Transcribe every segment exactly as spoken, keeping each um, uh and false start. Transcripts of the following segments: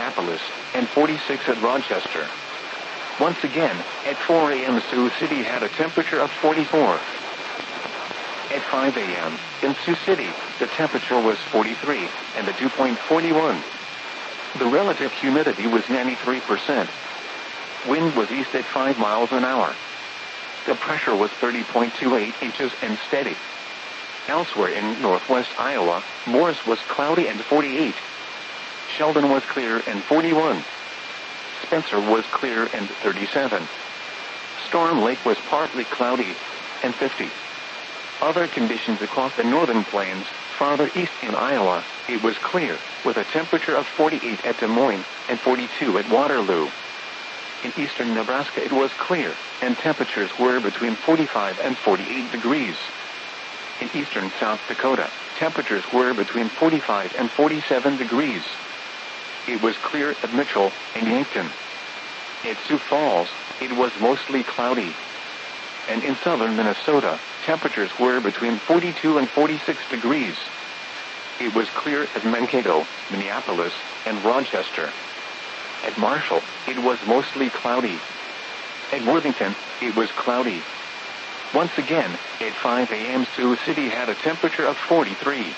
Minneapolis, and forty-six at Rochester. Once again, at four a m Sioux City had a temperature of forty-four. At five a m in Sioux City, the temperature was forty-three, and the dew point forty-one. The relative humidity was ninety-three percent. Wind was east at five miles an hour. The pressure was thirty point two eight inches and steady. Elsewhere in northwest Iowa, Morris was cloudy and forty-eight. Sheldon was clear and forty-one. Spencer was clear and thirty-seven. Storm Lake was partly cloudy and fifty. Other conditions across the northern plains, farther east in Iowa, it was clear, with a temperature of forty-eight at Des Moines and forty-two at Waterloo. In eastern Nebraska it was clear, and temperatures were between forty-five and forty-eight degrees. In eastern South Dakota, temperatures were between forty-five and forty-seven degrees. It was clear at Mitchell and Yankton. At Sioux Falls, it was mostly cloudy. And in southern Minnesota, temperatures were between forty-two and forty-six degrees. It was clear at Mankato, Minneapolis, and Rochester. At Marshall, it was mostly cloudy. At Worthington, it was cloudy. Once again, at five a m Sioux City had a temperature of forty-three.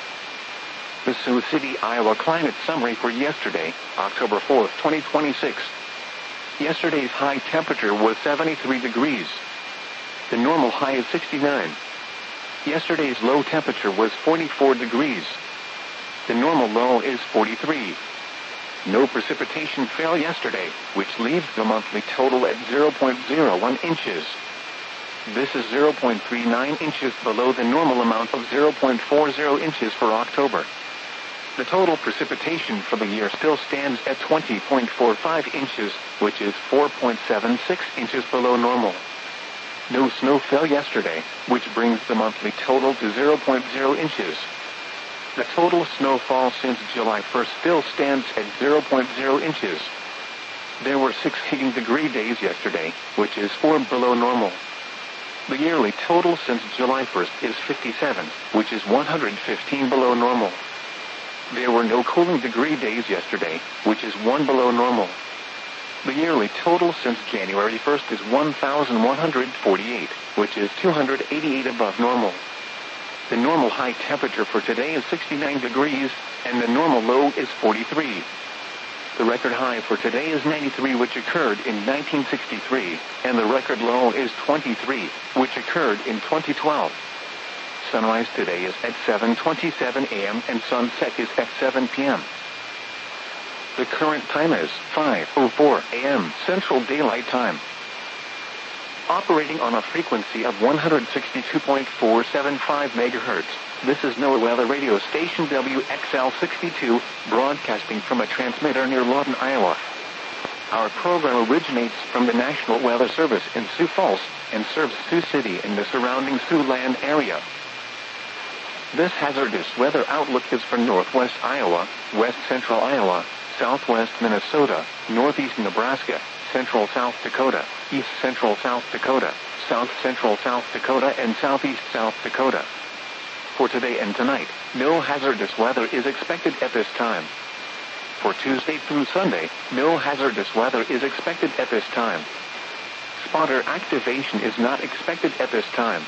The Sioux City, Iowa climate summary for yesterday, October fourth, twenty twenty-six. Yesterday's high temperature was seventy-three degrees. The normal high is sixty-nine. Yesterday's low temperature was forty-four degrees. The normal low is forty-three. No precipitation fell yesterday, which leaves the monthly total at zero point zero one inches. This is zero point three nine inches below the normal amount of zero point four zero inches for October. The total precipitation for the year still stands at twenty point four five inches, which is four point seven six inches below normal. No snow fell yesterday, which brings the monthly total to zero point zero inches. The total snowfall since July first still stands at zero point zero inches. There were six heating degree days yesterday, which is four below normal. The yearly total since July first is fifty-seven, which is one hundred fifteen below normal. There were no cooling degree days yesterday, which is one below normal. The yearly total since January first is one thousand one hundred forty-eight, which is two hundred eighty-eight above normal. The normal high temperature for today is sixty-nine degrees, and the normal low is forty-three. The record high for today is ninety-three, which occurred in nineteen sixty-three, and the record low is twenty-three, which occurred in twenty twelve. Sunrise today is at seven twenty-seven a m and sunset is at seven p m The current time is five oh four a m Central Daylight Time. Operating on a frequency of one hundred sixty-two point four seven five megahertz, this is NOAA Weather Radio Station W X L sixty-two, broadcasting from a transmitter near Lawton, Iowa. Our program originates from the National Weather Service in Sioux Falls and serves Sioux City and the surrounding Siouxland area. This hazardous weather outlook is for northwest Iowa, west central Iowa, southwest Minnesota, northeast Nebraska, central South Dakota, east central South Dakota, south central South Dakota, and southeast South Dakota. For today and tonight, no hazardous weather is expected at this time. For Tuesday through Sunday, no hazardous weather is expected at this time. Spotter activation is not expected at this time.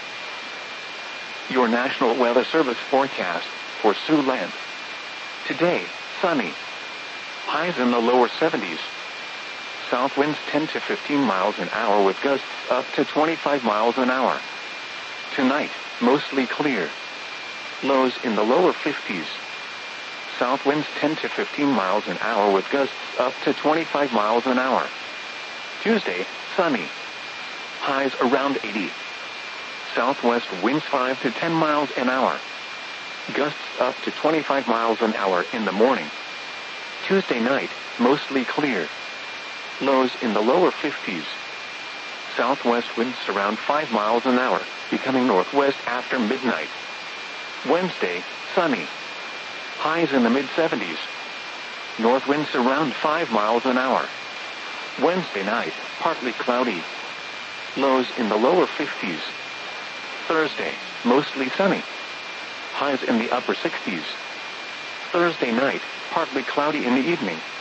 Your National Weather Service forecast for Siouxland. Today, sunny. Highs in the lower seventies. South winds ten to fifteen miles an hour with gusts up to twenty-five miles an hour. Tonight, mostly clear. Lows in the lower fifties. South winds ten to fifteen miles an hour with gusts up to twenty-five miles an hour. Tuesday, sunny. Highs around eighty. Southwest winds five to ten miles an hour. Gusts up to twenty-five miles an hour in the morning. Tuesday night, mostly clear. Lows in the lower fifties. Southwest winds around five miles an hour, becoming northwest after midnight. Wednesday, sunny. Highs in the mid-seventies. North winds around five miles an hour. Wednesday night, partly cloudy. Lows in the lower fifties. Thursday, mostly sunny. Highs in the upper sixties. Thursday night, partly cloudy in the evening.